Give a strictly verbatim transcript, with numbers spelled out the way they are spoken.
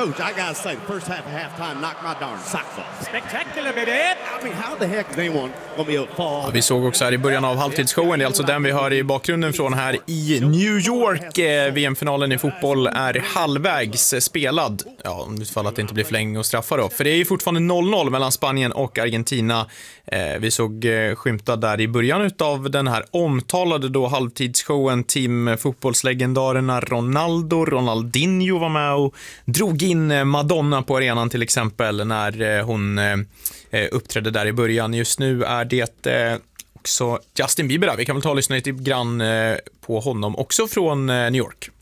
Coach, I gotta say, the first half of halftime knocked my darn socks off. Spectacular, baby! I mean, how the heck is anyone gonna be able to fall? Ja, vi såg också här i början av halvtidsshowen, det är alltså den vi hör i bakgrunden från här i New York. Eh, V M-finalen i fotboll är halvvägs spelad. Ja, om det fall att det inte blir förlängning och straffar då. För det är ju fortfarande noll noll mellan Spanien och Argentina. Eh, vi såg eh, skymta där i början av den här omtalade då halvtidsshowen. Team fotbollslegendarerna Ronaldo, Ronaldinho var med och drog in Madonna på arenan till exempel när eh, hon eh, uppträdde där i början. Just nu är det eh, också Justin Bieber där. Vi kan väl ta och lyssna lite grann eh, på honom också från eh, New York.